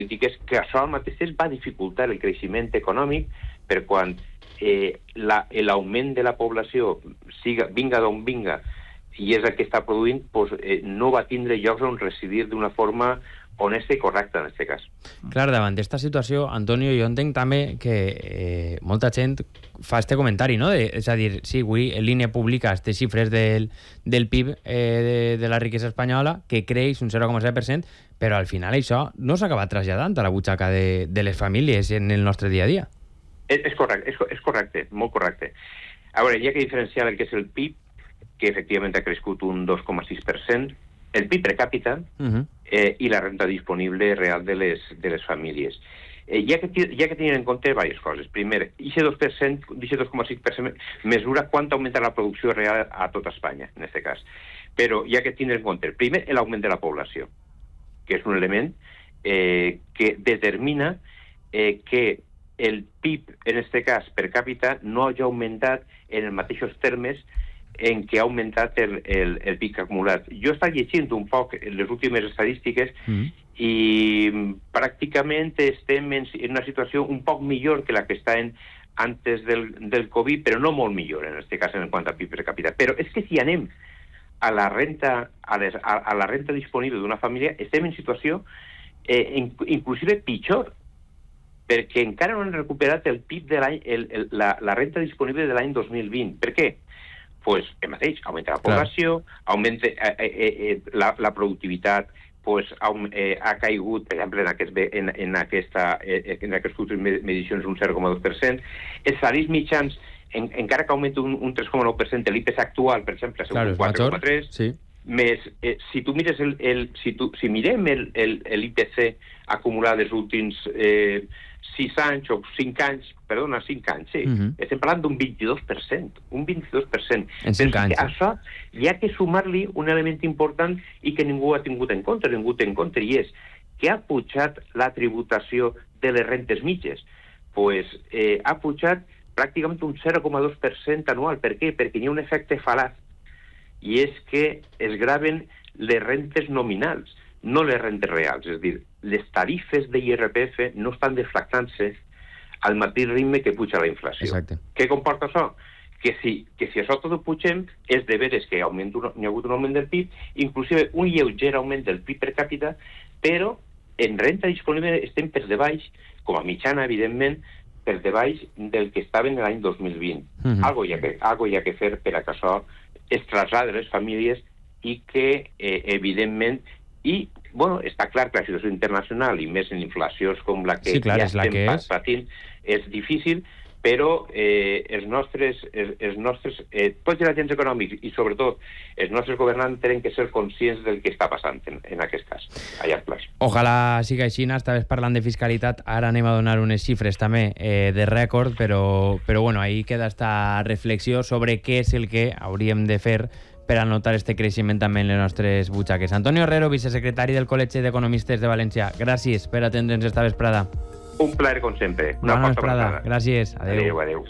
polítiques que això al mateix va dificultar el creixement econòmic per quan l'augment de la població vinga d'on vinga i és el que està produint, no va tindre llocs on residir d'una forma honesta i correcta, en aquest cas. Clar, davant d'aquesta situació, Antonio, jo entenc també que molta gent fa este comentari, no? És a dir, sí, avui en línia publica aquestes xifres del PIB de la riquesa espanyola, que creix un 0,7%, però al final això no s'ha acabat traslladant a la butxaca de les famílies en el nostre dia a dia. És correcte, molt correcte. A veure, hi ha que diferenciar el que és el PIB, que efectivament ha crescut un 2,6%, el PIB per càpita i la renta disponible real de les famílies. Hi ha que tenir en compte diverses coses. Primer, aquest 2,6% mesura quant augmenta la producció real a tota Espanya, en aquest cas. Però hi ha que tenir en compte, primer, l'augment de la població, que és un element que determina que el PIB, en aquest cas, per càpita, no hagi augmentat en els mateixos termes en què ha augmentat el PIB acumulat. Jo he estat llegint un poc les últimes estadístiques i pràcticament estem en una situació un poc millor que la que estàvem antes del Covid, però no molt millor, en aquest cas, en quant a PIB per càpita. Però és que si anem a la renta disponible d'una família, estem en situació inclusive pitjor, perquè encara no han recuperat el PIB de l'any, la renta disponible de l'any 2020. Per què? Pues el mateix, augmenta la població, augmenta la productivitat, ha caigut, per exemple, en aquestes últimes medicions un 0,2%. Els salaris mitjans, encara que augmenta un 3,9%, l'IPC actual, per exemple, ha sigut un 4,3%. Més, si tu mires si mirem l'IPC acumulat dels últims 6 anys o 5 anys, perdona, 5 anys, sí. Estem parlant d'un 22%. Un 22%. En 5 anys. Això hi ha que sumar-li un element important i que ningú ha tingut en compte, i és que ha pujat la tributació de les rentes mitges. Ha pujat pràcticament un 0,2% anual. Per què? Perquè hi ha un efecte falaç, i és que es graven les rentes nominals, no les rentes reals. És a dir, les tarifes de IRPF no estan deflactant-se al mateix ritme que puja la inflació. Exacte. Què comporta això? Que si això tot ho pugem, és de veres que hi ha hagut un augment del PIB, inclusive un lleuger augment del PIB per càpita, però en renta disponible estem per debaix, com a mitjana, evidentment, per debaix del que estaven l'any 2020. Algo hi ha que fer per a que això es trasllada a les famílies i que, evidentment, està clar que la situació internacional i més en inflacions com la que estem patint és difícil, però els nostres tots els agents econòmics i sobretot els nostres governants tenen que ser conscients del que està passant en aquest cas, a llarg plaç. Ojalà siga així. Estaves parlant de fiscalitat, ara anem a donar unes xifres també de rècord, però bueno, ahí queda esta reflexió sobre què és el que hauríem de fer per anotar este creixement també en les nostres butxaques. Antonio Herrero, vicesecretari del Col·legi d'Economistes de València. Gràcies per atendre'ns esta vesprada. Un plaer, com sempre. Una vesprada. Gràcies. Adéu. Adéu.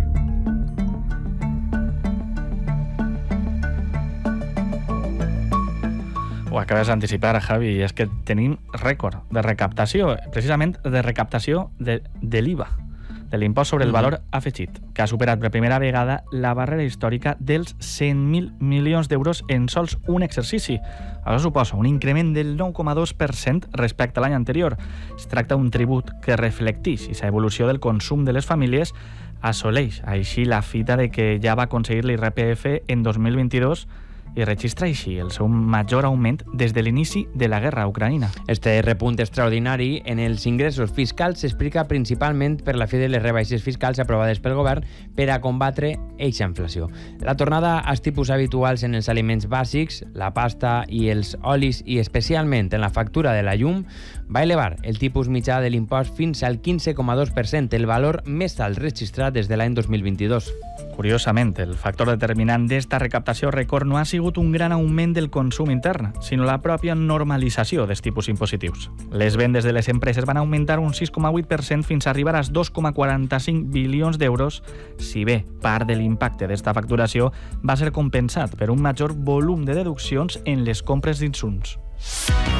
Ho acabes d'anticipar, Javi, i és que tenim rècord de recaptació, precisament de recaptació de l'IVA, de l'impost sobre el valor afegit, que ha superat per primera vegada la barrera històrica dels 100.000 milions d'euros en sols un exercici. Això suposa un increment del 9,2% respecte a l'any anterior. Es tracta d'un tribut que reflecteix aquesta evolució del consum de les famílies, assoleix així la fita de que ja va aconseguir l'IRPF en 2022 i registra així el seu major augment des de l'inici de la guerra a Ucraïna. Este repunt extraordinari en els ingressos fiscals s'explica principalment per la fi de les rebaixes fiscals aprovades pel govern per a combatre eixa inflació. La tornada als tipus habituals en els aliments bàsics, la pasta i els olis, i especialment en la factura de la llum, va elevar el tipus mitjà de l'impost fins al 15,2%, el valor més alt registrat des de l'any 2022. Curiosament, el factor determinant d'esta recaptació rècord no ha sigut un gran augment del consum intern, sinó la pròpia normalització dels tipus impositius. Les vendes de les empreses van augmentar un 6,8% fins a arribar als 2,45 bilions d'euros, si bé part de l'impacte d'esta facturació va ser compensat per un major volum de deduccions en les compres d'insums.